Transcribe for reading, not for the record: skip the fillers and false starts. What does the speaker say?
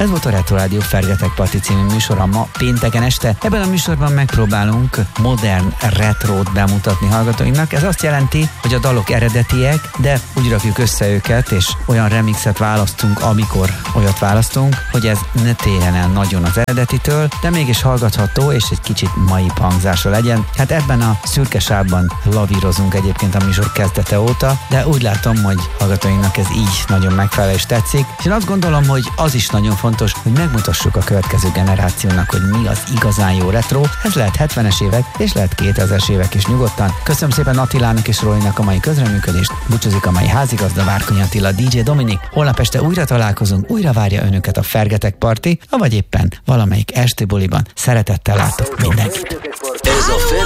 Ez volt a Retro Rádió Fergetek Parti című műsora ma pénteken este. Ebben a műsorban megpróbálunk modern retrót bemutatni hallgatóinknak. Ez azt jelenti, hogy a dalok eredetiek, de úgy rakjuk össze őket, és olyan remixet választunk, amikor olyat választunk, hogy ez ne térjen el nagyon az eredetitől, de mégis hallgatható, és egy kicsit mai hangzása legyen. Hát ebben a szürke sávban lavírozunk egyébként a műsor kezdete óta, de úgy látom, hogy hallgatóinknak ez így nagyon megfelel és tetszik. És én azt gondolom, hogy az is nagyon fontos, hogy megmutassuk a következő generációnak, hogy mi az igazán jó retro. Ez lehet 70-es évek, és lehet 2000-es évek is nyugodtan. Köszönöm szépen Attilának és Rólinak a mai közreműködést. Búcsúzik a mai házigazda Várkonyi Attila, DJ Dominik. Holnap este újra találkozunk, újra várja önöket a Fergetek Parti, vagy éppen valamelyik esti buliban. Szeretettel látok mindenkit.